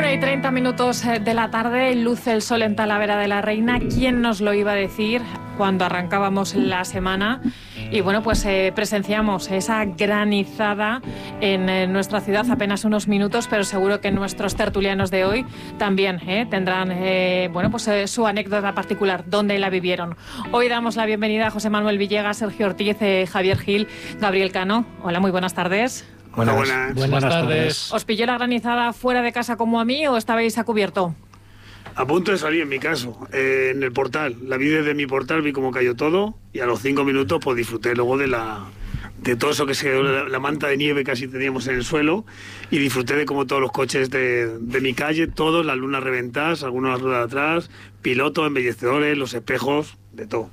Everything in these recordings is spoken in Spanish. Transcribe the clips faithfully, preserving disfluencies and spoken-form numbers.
Una y treinta minutos de la tarde, luce el sol en Talavera de la Reina. ¿Quién nos lo iba a decir cuando arrancábamos la semana? Y bueno, pues eh, presenciamos esa granizada en eh, nuestra ciudad, apenas unos minutos, pero seguro que nuestros tertulianos de hoy también eh, tendrán eh, bueno, pues, eh, su anécdota particular, dónde la vivieron. Hoy damos la bienvenida a José Manuel Villegas, Sergio Ortiz, eh, Javier Gil, Gabriel Cano. Hola, muy buenas tardes. Buenas, buenas, buenas, buenas tardes. ¿Os pilló la granizada fuera de casa como a mí o estabais a cubierto? A punto de salir en mi caso, eh, en el portal. La vi desde mi portal, vi cómo cayó todo y a los cinco minutos pues disfruté luego de la de todo eso que se quedó, la, la manta de nieve casi teníamos en el suelo, y disfruté de cómo todos los coches de, de mi calle, todos, las lunas reventadas, algunos las ruedas de atrás, pilotos, embellecedores, los espejos, de todo.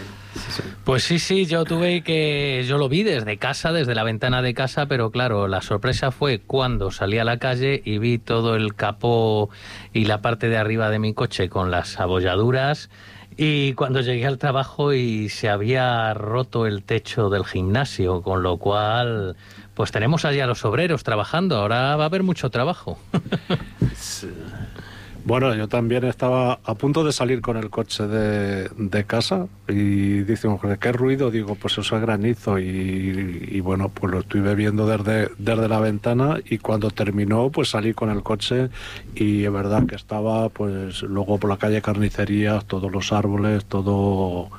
Pues sí, sí, yo tuve que... Yo lo vi desde casa, desde la ventana de casa, pero claro, la sorpresa fue cuando salí a la calle y vi todo el capó y la parte de arriba de mi coche con las abolladuras, y cuando llegué al trabajo y se había roto el techo del gimnasio, con lo cual pues tenemos allá a los obreros trabajando, ahora va a haber mucho trabajo. Sí. Bueno, yo también estaba a punto de salir con el coche de, de casa y dice, ¿qué ruido? Digo, pues eso es granizo, y, y bueno, pues lo estuve viendo desde, desde la ventana, y cuando terminó pues salí con el coche y es verdad que estaba pues luego por la calle Carnicerías, todos los árboles, todo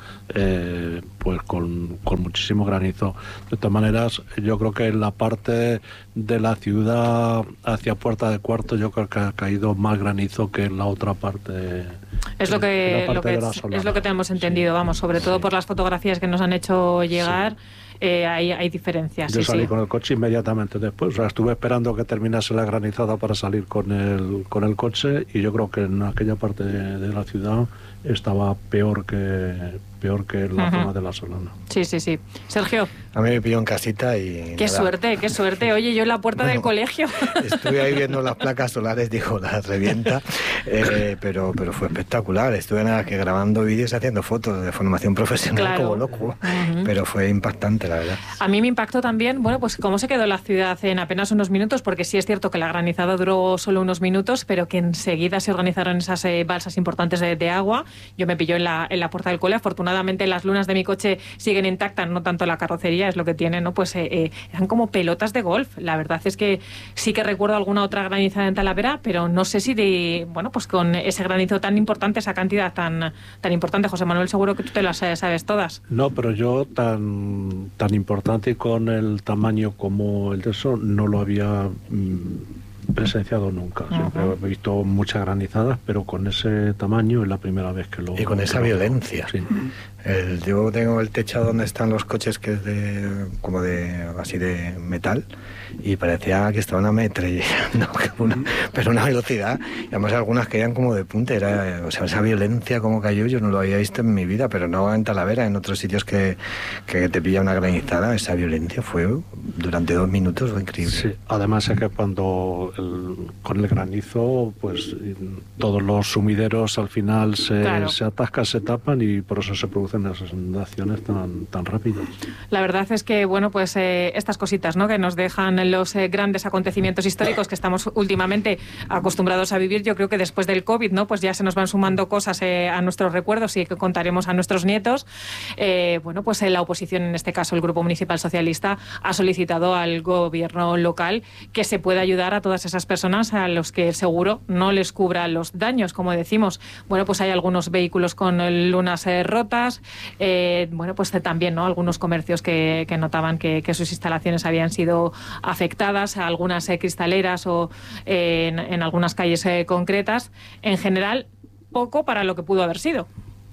eh, pues con, con muchísimo granizo. De todas maneras, yo creo que en la parte de la ciudad hacia Puerta de Cuarto yo creo que ha caído más granizo que en la otra parte. Es lo que, lo que es, es lo que tenemos entendido, sí. Vamos, sobre todo sí. Por las fotografías que nos han hecho llegar, sí. eh, hay, hay diferencias. Yo sí, salí sí. con el coche inmediatamente después, o sea, estuve esperando que terminase la granizada para salir con el, con el coche, y yo creo que en aquella parte de, de la ciudad estaba peor que peor que en la uh-huh. zona de la Solana. Sí, sí, sí. Sergio. A mí me pilló en casita y... Qué nada. suerte, qué suerte. Oye, yo en la puerta bueno, del colegio. Estuve ahí viendo las placas solares, digo, las revienta, eh, pero, pero fue espectacular. Estuve nada que grabando vídeos y haciendo fotos de formación profesional, claro. como loco. Uh-huh. Pero fue impactante, la verdad. A mí me impactó también, bueno, pues cómo se quedó la ciudad en apenas unos minutos, porque sí es cierto que la granizada duró solo unos minutos, pero que enseguida se organizaron esas eh, balsas importantes de, de agua. Yo me pilló en la, en la puerta del cole. Afortunadamente las lunas de mi coche siguen intactas, no tanto la carrocería, es lo que tiene, ¿no? Pues eh, eh, eran como pelotas de golf. La verdad es que sí que recuerdo alguna otra granizada en Talavera, pero no sé si de, bueno, pues con ese granizo tan importante, esa cantidad tan, tan importante, José Manuel, seguro que tú te las sabes todas. No, pero yo tan, tan importante con el tamaño como el de eso no lo había mmm, presenciado nunca. Siempre uh-huh. he visto muchas granizadas, pero con ese tamaño es la primera vez que lo... Y con esa lo, violencia. Sí. El, yo tengo el techo donde están los coches, que es de como de así de metal, y parecía que estaban ametrallando, una, pero una velocidad, y además algunas caían como de punta. Era, o sea, esa violencia como cayó, yo no lo había visto en mi vida, pero no en Talavera, en otros sitios que, que te pilla una granizada, esa violencia fue durante dos minutos, fue increíble. Sí, además es que cuando el, con el granizo, pues todos los sumideros al final se, claro. se atascan, se tapan, y por eso se producen esas inundaciones tan, tan rápidas. La verdad es que, bueno, pues eh, estas cositas, ¿no?, que nos dejan los eh, grandes acontecimientos históricos que estamos últimamente acostumbrados a vivir, yo creo que después del COVID, ¿no?, pues ya se nos van sumando cosas eh, a nuestros recuerdos y que contaremos a nuestros nietos. Eh, bueno, pues eh, la oposición, en este caso el Grupo Municipal Socialista, ha solicitado al gobierno local que se pueda ayudar a todas esas personas a los que el seguro no les cubra los daños, como decimos. Bueno, pues hay algunos vehículos con lunas eh, rotas. Eh, bueno, pues eh, también, ¿no?, algunos comercios que, que notaban que, que sus instalaciones habían sido afectadas, algunas eh, cristaleras o eh, en, en algunas calles eh, concretas. En general, poco para lo que pudo haber sido.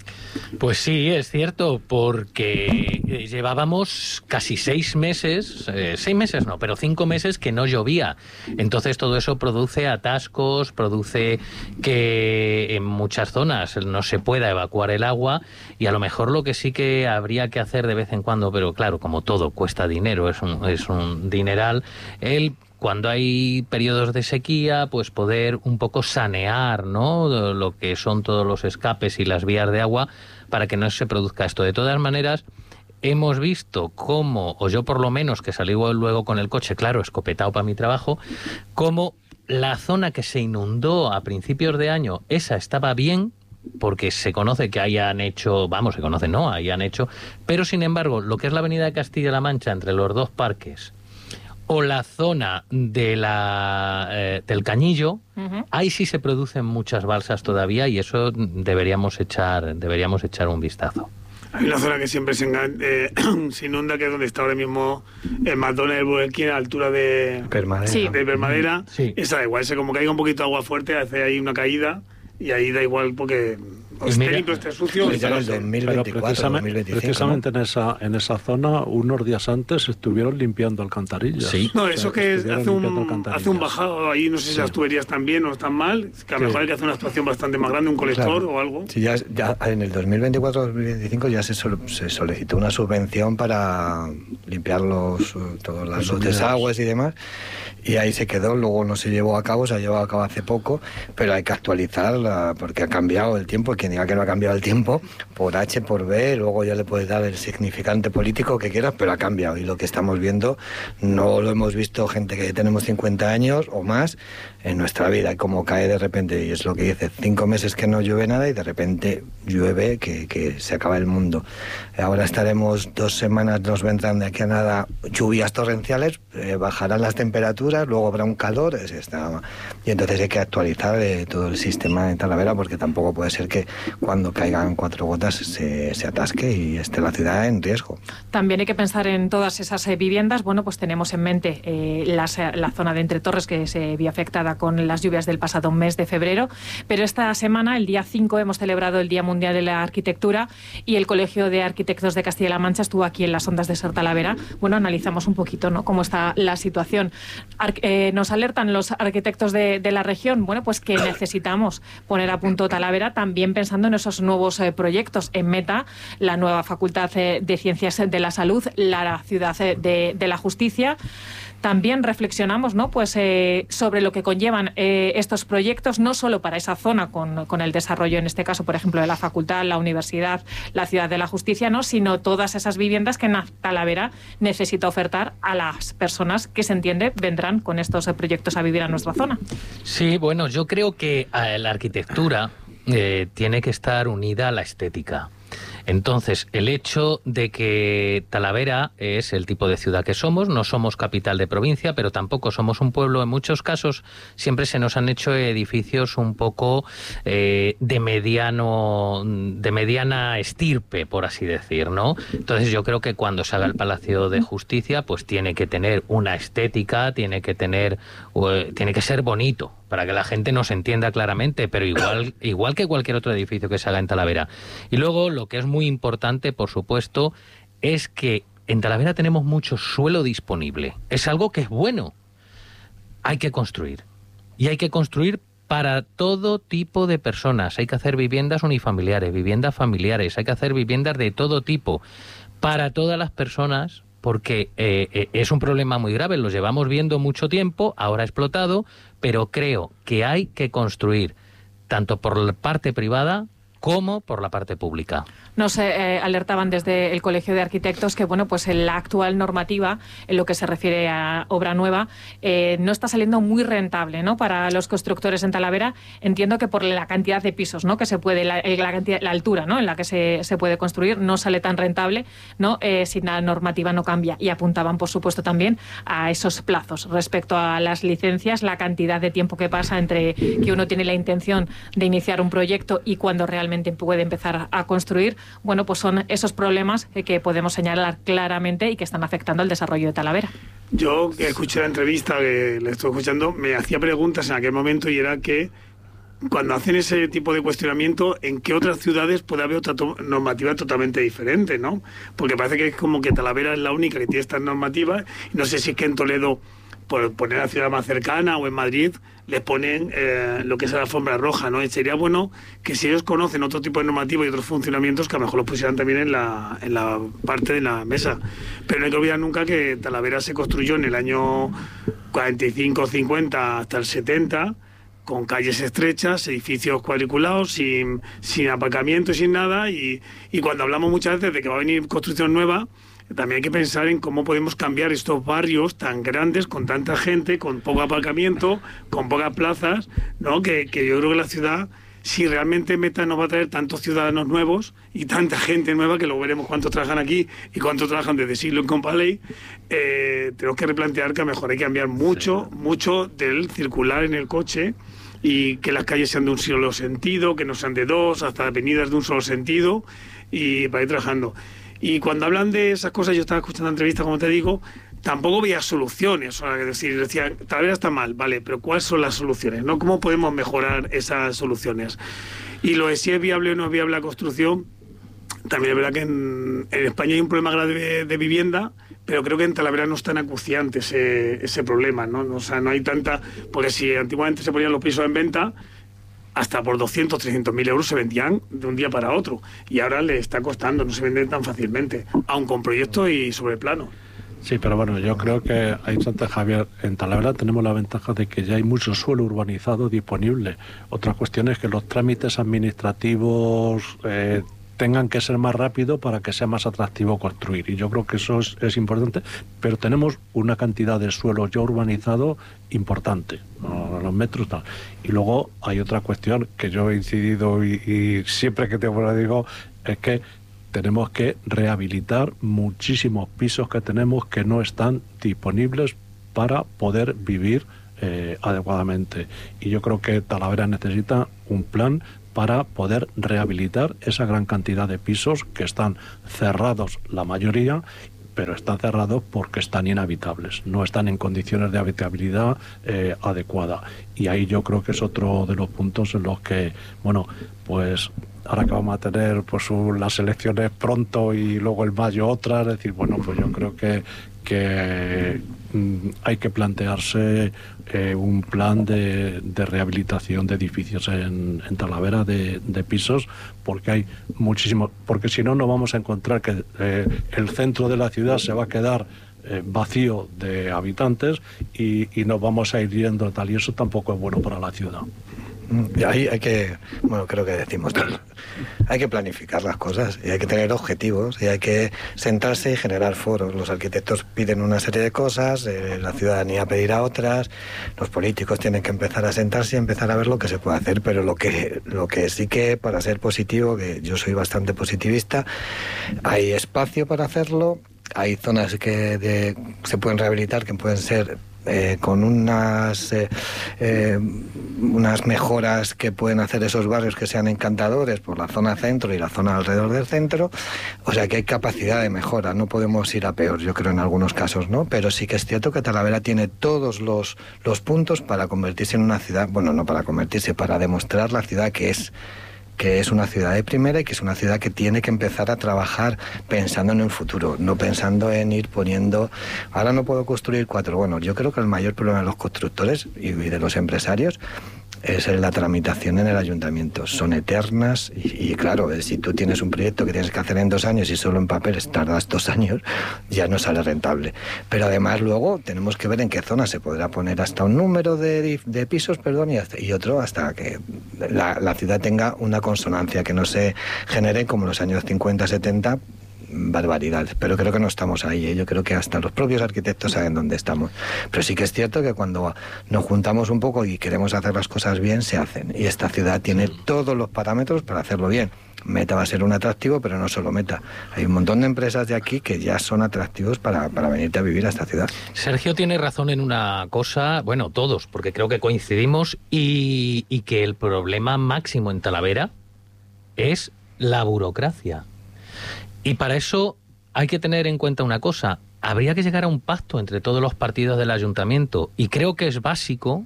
Pues sí, es cierto, porque llevábamos casi seis meses, eh, seis meses no, pero cinco meses que no llovía. Entonces todo eso produce atascos, produce que en muchas zonas no se pueda evacuar el agua, y a lo mejor lo que sí que habría que hacer de vez en cuando, pero claro, como todo cuesta dinero, es un, es un dineral, el cuando hay periodos de sequía, pues poder un poco sanear, ¿no?, lo que son todos los escapes y las vías de agua para que no se produzca esto. De todas maneras, hemos visto cómo, o yo por lo menos, que salí luego con el coche, claro, escopetado para mi trabajo, cómo la zona que se inundó a principios de año, esa estaba bien, porque se conoce que hayan hecho, vamos, se conoce, no, hayan hecho, pero sin embargo, lo que es la avenida de Castilla-La Mancha entre los dos parques, o la zona de la eh, del Cañillo, uh-huh. ahí sí se producen muchas balsas todavía y eso deberíamos echar, deberíamos echar un vistazo. Hay una zona que siempre se, eh, se inunda, que es donde está ahora mismo el McDonald's del Burger King, a la altura de Permadera. Sí, de Permadera. Sí. Esa da igual, ese como caiga un poquito de agua fuerte, hace ahí una caída y ahí da igual porque esté limpio, esté sucio. Ya en el dos mil veinticuatro, precisamente, dos mil veinticinco, precisamente ¿no? en esa en esa zona, unos días antes estuvieron limpiando alcantarillas. Sí. No, O sea, eso que es, hace, un, hace un bajado ahí, no sé si sí. las tuberías están bien o están mal, que a lo mejor hay que hacer una actuación bastante más grande, un colector claro. o algo. Sí, ya, ya en el dos mil veinticuatro dos mil veinticinco ya se, sol, se solicitó una subvención para limpiar los, todos los, los desagües y demás, y ahí se quedó, luego no se llevó a cabo, se ha llevado a cabo hace poco, pero hay que actualizarla porque ha cambiado el tiempo, quien diga que no ha cambiado el tiempo, por H, por B, luego ya le puedes dar el significante político que quieras, pero ha cambiado, y lo que estamos viendo no lo hemos visto gente que tenemos cincuenta años o más en nuestra vida, y como cae de repente, y es lo que dice, cinco meses que no llueve nada y de repente llueve que, que se acaba el mundo. Ahora estaremos dos semanas, nos vendrán de aquí a nada lluvias torrenciales, eh, bajarán las temperaturas, luego habrá un calor, es esta, y entonces hay que actualizar eh, todo el sistema de Talavera, porque tampoco puede ser que cuando caigan cuatro gotas se, se atasque y esté la ciudad en riesgo. También hay que pensar en todas esas eh, viviendas. Bueno, pues tenemos en mente eh, las, la zona de Entre Torres, que se vio afectada con las lluvias del pasado mes de febrero, pero esta semana, el día cinco, hemos celebrado el Día Mundial de la Arquitectura y el Colegio de Arquitectos de Castilla-La Mancha estuvo aquí en las ondas de Ser Talavera. Bueno, analizamos un poquito, ¿no?, cómo está la situación. Ar eh, nos alertan los arquitectos de, de la región, bueno, pues que necesitamos poner a punto Talavera, también pensando en esos nuevos eh, proyectos. En meta, la nueva Facultad eh, de Ciencias de la Salud, la Ciudad eh, de, de la Justicia. También reflexionamos, ¿no?, pues eh, sobre lo que conllevan eh, estos proyectos, no solo para esa zona con, con el desarrollo, en este caso, por ejemplo, de la facultad, la universidad, la Ciudad de la Justicia, ¿no?, sino todas esas viviendas que Talavera necesita ofertar a las personas que, se entiende, vendrán con estos eh, proyectos a vivir a nuestra zona. Sí, bueno, yo creo que eh, la arquitectura eh, tiene que estar unida a la estética. Entonces, el hecho de que Talavera es el tipo de ciudad que somos, no somos capital de provincia, pero tampoco somos un pueblo, en muchos casos siempre se nos han hecho edificios un poco eh, de mediano, de mediana estirpe, por así decir, ¿no? Entonces yo creo que cuando se haga el Palacio de Justicia, pues tiene que tener una estética, tiene que tener, uh, tiene que ser bonito, para que la gente nos entienda claramente, pero igual, igual que cualquier otro edificio que se haga en Talavera. Y luego, lo que es muy importante, por supuesto, es que en Talavera tenemos mucho suelo disponible. Es algo que es bueno. Hay que construir. Y hay que construir para todo tipo de personas. Hay que hacer viviendas unifamiliares, viviendas familiares, hay que hacer viviendas de todo tipo, para todas las personas, porque eh, eh, es un problema muy grave, lo llevamos viendo mucho tiempo, ahora ha explotado, pero creo que hay que construir tanto por la parte privada como por la parte pública. Nos eh, alertaban desde el Colegio de Arquitectos que, bueno, pues en la actual normativa, en lo que se refiere a obra nueva, eh, no está saliendo muy rentable, ¿no?, para los constructores en Talavera. Entiendo que por la cantidad de pisos, ¿no?, que se puede, la, la, cantidad, la altura, ¿no?, en la que se, se puede construir, no sale tan rentable, ¿no?, eh, si la normativa no cambia. Y apuntaban, por supuesto, también a esos plazos respecto a las licencias, la cantidad de tiempo que pasa entre que uno tiene la intención de iniciar un proyecto y cuando realmente puede empezar a construir. Bueno, pues son esos problemas que podemos señalar claramente y que están afectando al desarrollo de Talavera. Yo, que escuché la entrevista, que le estoy escuchando, me hacía preguntas en aquel momento, y era que cuando hacen ese tipo de cuestionamiento, ¿en qué otras ciudades puede haber otra to- normativa totalmente diferente, ¿no? Porque parece que es como que Talavera es la única que tiene estas normativas. No sé si es que en Toledo, por poner la ciudad más cercana, o en Madrid, les ponen eh, lo que es la alfombra roja, ¿no? Y sería bueno que, si ellos conocen otro tipo de normativa y otros funcionamientos, que a lo mejor los pusieran también en la, en la parte de la mesa. Pero no hay que olvidar nunca que Talavera se construyó en el año cuarenta y cinco cincuenta hasta el setenta, con calles estrechas, edificios cuadriculados, sin, sin aparcamiento y sin nada, y, y cuando hablamos muchas veces de que va a venir construcción nueva, también hay que pensar en cómo podemos cambiar estos barrios tan grandes, con tanta gente, con poco aparcamiento, con pocas plazas, ¿no? Que, que yo creo que la ciudad, si realmente Meta nos va a traer tantos ciudadanos nuevos y tanta gente nueva, que luego veremos cuántos trabajan aquí y cuántos trabajan desde Silicon Valley, eh, tenemos que replantear que a lo mejor hay que cambiar mucho, sí. mucho del circular en el coche, y que las calles sean de un solo sentido, que no sean de dos, hasta avenidas de un solo sentido, y para ir trabajando. Y cuando hablan de esas cosas, yo estaba escuchando entrevistas, como te digo, tampoco veía soluciones. O sea, es decir, decía, Talavera está mal, vale, pero ¿cuáles son las soluciones? ¿No? ¿Cómo podemos mejorar esas soluciones? Y lo de si es viable o no es viable la construcción, también es verdad que en, en España hay un problema grave de, de vivienda, pero creo que en Talavera no es tan acuciante ese, ese problema, ¿no? O sea, no hay tanta... Porque si antiguamente se ponían los pisos en venta, hasta por doscientos, trescientos mil euros se vendían de un día para otro. Y ahora le está costando, no se venden tan fácilmente, aun con proyectos y sobre plano. Sí, pero bueno, yo creo que hay Santa Javier, en Talavera tenemos la ventaja de que ya hay mucho suelo urbanizado disponible. Otra cuestión es que los trámites administrativos eh, tengan que ser más rápidos para que sea más atractivo construir. Y yo creo que eso es, es importante, pero tenemos una cantidad de suelo ya urbanizado importante, ¿no? Los metros tal. Y luego hay otra cuestión que yo he incidido y, y siempre que te lo digo, es que tenemos que rehabilitar muchísimos pisos que tenemos que no están disponibles para poder vivir eh, adecuadamente. Y yo creo que Talavera necesita un plan para poder rehabilitar esa gran cantidad de pisos que están cerrados, la mayoría, pero están cerrados porque están inhabitables, no están en condiciones de habitabilidad eh, adecuada. Y ahí yo creo que es otro de los puntos en los que, bueno, pues ahora que vamos a tener pues un, las elecciones pronto y luego el mayo otras, es decir, bueno, pues yo creo que, que mm, hay que plantearse eh, un plan de, de rehabilitación de edificios en, en Talavera, de, de pisos, porque hay muchísimos, porque si no, no vamos a encontrar que eh, el centro de la ciudad se va a quedar eh, vacío de habitantes y, y nos vamos a ir yendo tal, y eso tampoco es bueno para la ciudad. Y ahí hay que, bueno, creo que decimos todos, hay que planificar las cosas y hay que tener objetivos y hay que sentarse y generar foros. Los arquitectos piden una serie de cosas, eh, la ciudadanía pedirá otras, los políticos tienen que empezar a sentarse y empezar a ver lo que se puede hacer, pero lo que, lo que sí que, para ser positivo, que yo soy bastante positivista, hay espacio para hacerlo, hay zonas que de, se pueden rehabilitar, que pueden ser Eh, con unas eh, eh, unas mejoras que pueden hacer esos barrios que sean encantadores por la zona centro y la zona alrededor del centro, o sea que hay capacidad de mejora, no podemos ir a peor, yo creo, en algunos casos, ¿no? Pero sí que es cierto que Talavera tiene todos los, los puntos para convertirse en una ciudad, bueno, no para convertirse, para demostrar la ciudad que es que es una ciudad de primera y que es una ciudad que tiene que empezar a trabajar pensando en el futuro, no pensando en ir poniendo, ahora no puedo construir cuatro. Bueno, yo creo que el mayor problema de los constructores y de los empresarios es la tramitación en el ayuntamiento. Son eternas y, y claro, si tú tienes un proyecto que tienes que hacer en dos años y solo en papeles tardas dos años, ya no sale rentable. Pero además luego tenemos que ver en qué zona se podrá poner hasta un número de, de pisos, perdón, y, hasta, y otro hasta que la, la ciudad tenga una consonancia, que no se genere como en los años cincuenta, setenta, barbaridades, pero creo que no estamos ahí, ¿eh? Yo creo que hasta los propios arquitectos saben dónde estamos, pero sí que es cierto que cuando nos juntamos un poco y queremos hacer las cosas bien, se hacen, y esta ciudad tiene todos los parámetros para hacerlo bien. Meta va a ser un atractivo, pero no solo Meta, hay un montón de empresas de aquí que ya son atractivos para, para venirte a vivir a esta ciudad. Sergio tiene razón en una cosa, bueno, todos, porque creo que coincidimos, y, y que el problema máximo en Talavera es la burocracia. Y para eso hay que tener en cuenta una cosa, habría que llegar a un pacto entre todos los partidos del ayuntamiento, y creo que es básico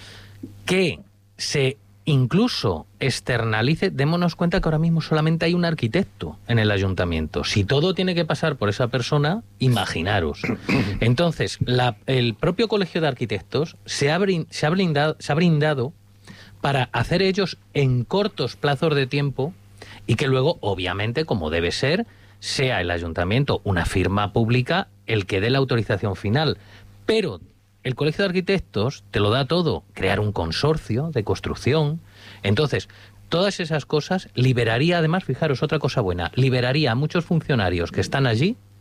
que se incluso externalice. Démonos cuenta que ahora mismo solamente hay un arquitecto en el ayuntamiento. Si todo tiene que pasar por esa persona, imaginaros. Entonces, la, el propio Colegio de Arquitectos se ha, brin, se, ha blindado, se ha brindado para hacer ellos en cortos plazos de tiempo, y que luego, obviamente, como debe ser, sea el ayuntamiento, una firma pública, el que dé la autorización final. Pero el Colegio de Arquitectos te lo da todo, crear un consorcio de construcción. Entonces, todas esas cosas liberaría, además, fijaros, otra cosa buena, liberaría a muchos funcionarios que están allí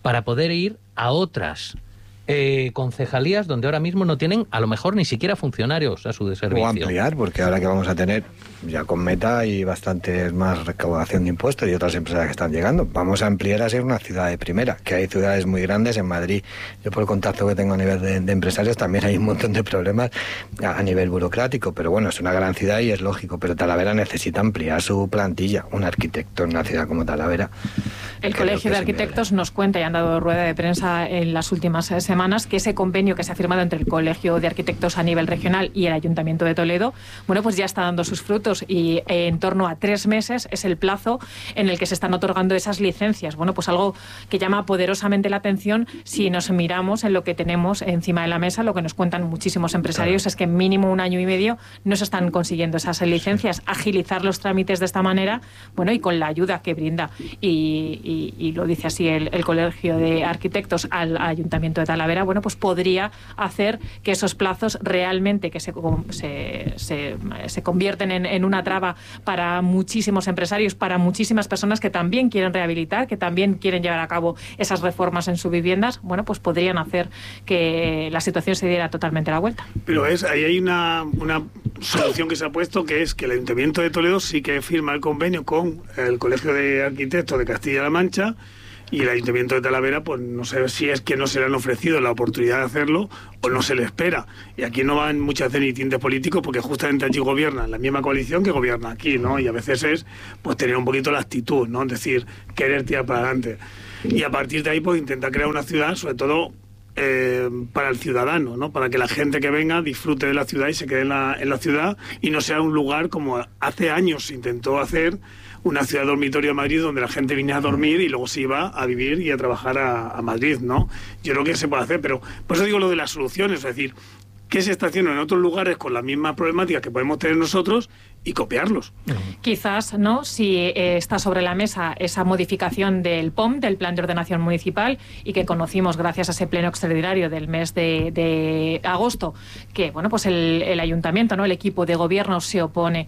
para poder ir a otras Eh, concejalías donde ahora mismo no tienen a lo mejor ni siquiera funcionarios a su servicio. O ampliar, porque ahora que vamos a tener ya con Meta y bastante más recaudación de impuestos y otras empresas que están llegando, vamos a ampliar a ser una ciudad de primera, que hay ciudades muy grandes. En Madrid, yo por el contacto que tengo a nivel de, de empresarios, también hay un montón de problemas a, a nivel burocrático, pero bueno, es una gran ciudad y es lógico, pero Talavera necesita ampliar su plantilla. Un arquitecto en una ciudad como Talavera. El Colegio de Arquitectos nos cuenta, y han dado rueda de prensa en las últimas semanas, que ese convenio que se ha firmado entre el Colegio de Arquitectos a nivel regional y el Ayuntamiento de Toledo, bueno, pues ya está dando sus frutos, y en torno a tres meses es el plazo en el que se están otorgando esas licencias. Bueno, pues algo que llama poderosamente la atención si nos miramos en lo que tenemos encima de la mesa. Lo que nos cuentan muchísimos empresarios es que en mínimo un año y medio no se están consiguiendo esas licencias. Agilizar los trámites de esta manera, bueno, y con la ayuda que brinda, y, y, y lo dice así el, el Colegio de Arquitectos al Ayuntamiento de Talavera, bueno, pues podría hacer que esos plazos realmente que se, se, se, se convierten en, en una traba para muchísimos empresarios, para muchísimas personas que también quieren rehabilitar, que también quieren llevar a cabo esas reformas en sus viviendas, bueno, pues podrían hacer que la situación se diera totalmente la vuelta. Pero es, ahí hay una, una solución que se ha puesto, que es que el Ayuntamiento de Toledo sí que firma el convenio con el Colegio de Arquitectos de Castilla-La Mancha, y el Ayuntamiento de Talavera, pues no sé si es que no se le han ofrecido la oportunidad de hacerlo o no se le espera. Y aquí no van muchas veces ni tintes políticos, porque justamente allí gobierna la misma coalición que gobierna aquí, ¿no? Y a veces es pues tener un poquito la actitud, ¿no? Es decir, querer tirar para adelante. Y a partir de ahí, pues intentar crear una ciudad, sobre todo eh, para el ciudadano, ¿no? Para que la gente que venga disfrute de la ciudad y se quede en la, en la ciudad, y no sea un lugar como hace años se intentó hacer, una ciudad dormitorio de Madrid donde la gente viniera a dormir y luego se iba a vivir y a trabajar a, a Madrid, ¿no? Yo creo que se puede hacer, pero por eso digo lo de las soluciones, es decir, ¿qué se está haciendo en otros lugares con las mismas problemáticas que podemos tener nosotros y copiarlos? Quizás, ¿no? Si eh, está sobre la mesa esa modificación del P O M, del Plan de Ordenación Municipal, y que conocimos gracias a ese pleno extraordinario del mes de, de agosto, que, bueno, pues el, el ayuntamiento, ¿no? El equipo de gobierno se opone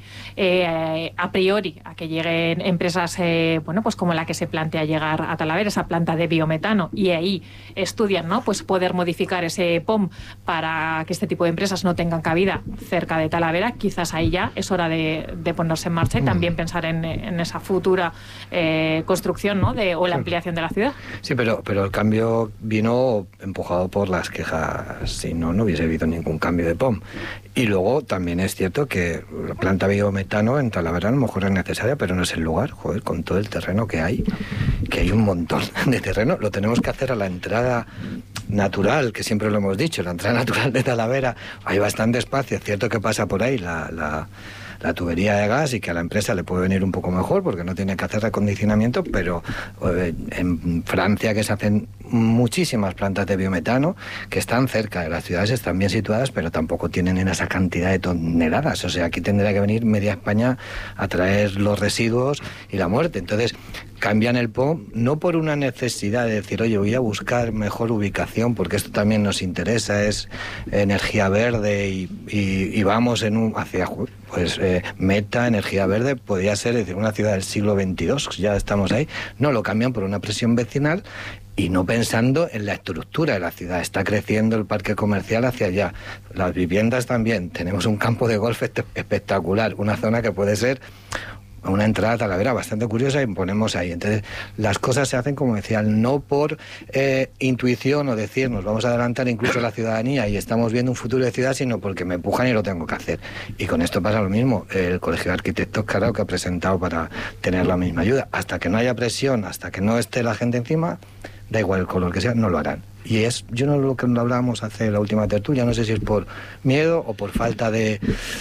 eh, a priori a que lleguen empresas, eh, bueno, pues como la que se plantea llegar a Talavera, esa planta de biometano, y ahí estudian, ¿no? Pues poder modificar ese P O M para que este tipo de empresas no tengan cabida cerca de Talavera. Quizás ahí ya es hora de de ponerse en marcha y también pensar en, en esa futura eh, construcción, ¿no? de, o la ampliación de la ciudad. Sí, pero, pero el cambio vino empujado por las quejas. Si no, no hubiese habido ningún cambio de P O M. Y luego también es cierto que la planta biometano en Talavera a lo mejor es necesaria, pero no es el lugar. Joder, con todo el terreno que hay, que hay un montón de terreno, lo tenemos que hacer a la entrada natural, que siempre lo hemos dicho, la entrada natural de Talavera. Hay bastante espacio, es cierto que pasa por ahí la... la la tubería de gas, y que a la empresa le puede venir un poco mejor porque no tiene que hacer recondicionamiento, pero eh, en Francia, que se hacen muchísimas plantas de biometano que están cerca de las ciudades, están bien situadas, pero tampoco tienen en esa cantidad de toneladas. O sea, aquí tendría que venir media España a traer los residuos y la muerte. Entonces, cambian el P O M no por una necesidad de decir, oye, voy a buscar mejor ubicación porque esto también nos interesa, es energía verde y, y, y vamos en un hacia pues eh, Meta, energía verde, podría ser, es decir, una ciudad del siglo veintidós, ya estamos ahí. No, lo cambian por una presión vecinal y no pensando en la estructura de la ciudad. Está creciendo el parque comercial hacia allá, las viviendas también, tenemos un campo de golf espectacular, una zona que puede ser una entrada a Talavera bastante curiosa, y ponemos ahí. Entonces, las cosas se hacen, como decía, no por eh, intuición o decir nos vamos a adelantar incluso la ciudadanía y estamos viendo un futuro de ciudad, sino porque me empujan y lo tengo que hacer. Y con esto pasa lo mismo. El Colegio de Arquitectos, claro, que ha presentado para tener la misma ayuda. Hasta que no haya presión, hasta que no esté la gente encima, da igual el color que sea, no lo harán. Y es, yo no lo que hablábamos hace la última tertulia, no sé si es por miedo o por falta de,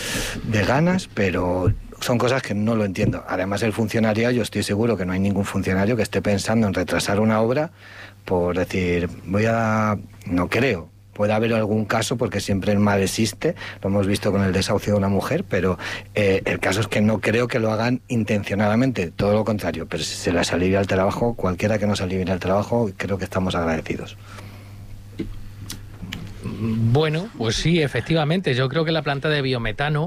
de ganas, pero son cosas que no lo entiendo. Además, el funcionario, yo estoy seguro que no hay ningún funcionario que esté pensando en retrasar una obra por decir, voy a... no creo. Puede haber algún caso porque siempre el mal existe, lo hemos visto con el desahucio de una mujer, pero eh, el caso es que no creo que lo hagan intencionadamente, todo lo contrario. Pero si se les alivia el trabajo, cualquiera que nos alivie el trabajo, creo que estamos agradecidos. Bueno, pues sí, efectivamente. Yo creo que la planta de biometano,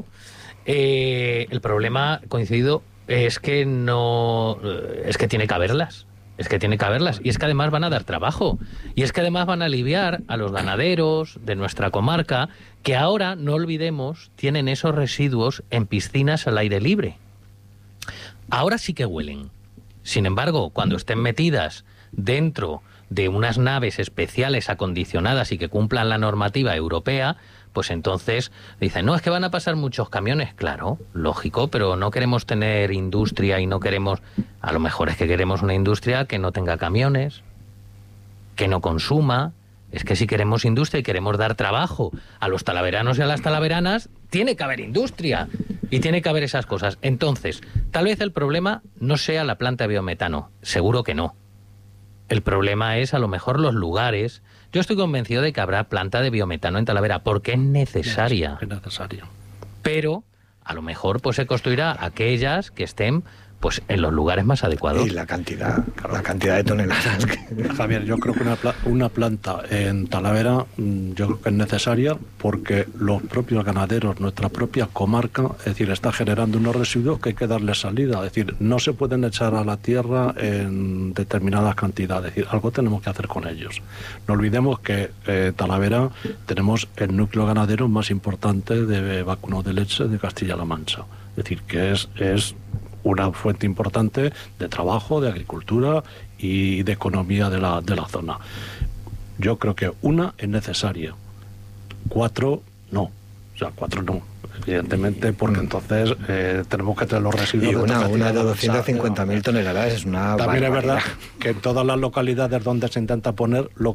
eh, el problema coincidido es que no, es que tiene que haberlas. Es que tiene que haberlas. Y es que además van a dar trabajo. Y es que además van a aliviar a los ganaderos de nuestra comarca, que ahora, no olvidemos, tienen esos residuos en piscinas al aire libre. Ahora sí que huelen. Sin embargo, cuando estén metidas dentro de unas naves especiales acondicionadas y que cumplan la normativa europea, pues entonces dicen, no, es que van a pasar muchos camiones. Claro, lógico, pero no queremos tener industria y no queremos... A lo mejor es que queremos una industria que no tenga camiones, que no consuma. Es que si queremos industria y queremos dar trabajo a los talaveranos y a las talaveranas, tiene que haber industria y tiene que haber esas cosas. Entonces, tal vez el problema no sea la planta de biometano, seguro que no. El problema es a lo mejor los lugares. Yo estoy convencido de que habrá planta de biometano en Talavera porque es necesaria. Es necesaria. Pero a lo mejor pues se construirá aquellas que estén pues en los lugares más adecuados. Y la cantidad, la cantidad de toneladas. Que... Javier, yo creo que una, pla una planta en Talavera yo creo que es necesaria porque los propios ganaderos, nuestra propia comarca, es decir, está generando unos residuos que hay que darle salida. Es decir, no se pueden echar a la tierra en determinadas cantidades. Es decir, algo tenemos que hacer con ellos. No olvidemos que eh, Talavera tenemos el núcleo ganadero más importante de vacuno de leche de Castilla-La Mancha. Es decir, que es... es una fuente importante de trabajo, de agricultura y de economía de la, de la zona. Yo creo que una es necesaria, cuatro no, o sea, cuatro no, evidentemente, porque entonces eh, tenemos que tener los residuos. Y una, de, una de doscientas cincuenta mil toneladas es una También barbaridad. es verdad que en todas las localidades donde se intenta poner, lo